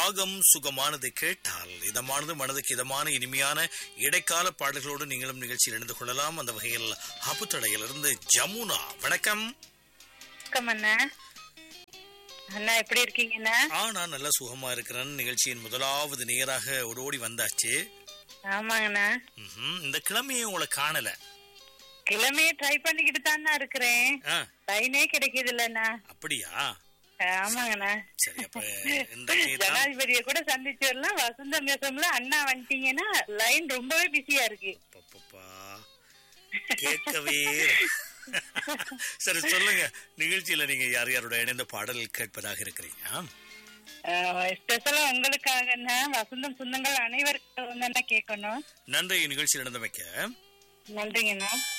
ராகம் சுகமானது கேட்டால் இதமானது மனதுக்கு இதமான இனிமையான இடைக்கால பாடல்களோடு நீங்களும் நிகழ்ச்சியில் இணைந்து கொள்ளலாம். அந்த வகையில் ஆப்புத்தடையிலிருந்து ஜமுனா, வணக்கம். அண்ணா அண்ணா எப்படி இருக்கீங்கண்ணா? நான் நல்லா சுகமா இருக்கிறேன். நிகழ்ச்சியின் முதலாவது நேராக ஓடி வந்தாச்சு. ஆமாங்கண்ணா. இந்த கிழமையை உங்களை காணல. கிழமையை ட்ரை பண்ணிக்கிட்டு தானே இருக்கிறேன். லைனே கிடைக்குது இல்லண்ணா. அப்படியா? ஆமாங்கண்ணா. சரி, அப்ப ஜனாதிபதியை கூட சந்திச்சு வரலாம். வசந்தம் பேசம்ல அண்ணா வந்துட்டீங்கன்னா லைன் ரொம்பவே பிஸியா இருக்கு. கேட்கவே. சரி சொல்லுங்க, நிகழ்ச்சியில நீங்க யார் யாரோட இணைந்த பாடல் கேட்பதாக இருக்கிறீங்க? ஸ்பெஷலா உங்களுக்காக வசந்தம் சொந்தங்கள் அனைவருக்கும் கேட்கணும். நன்றி நிகழ்ச்சியில் இணைந்தமைக்க. நன்றிங்கண்ணா.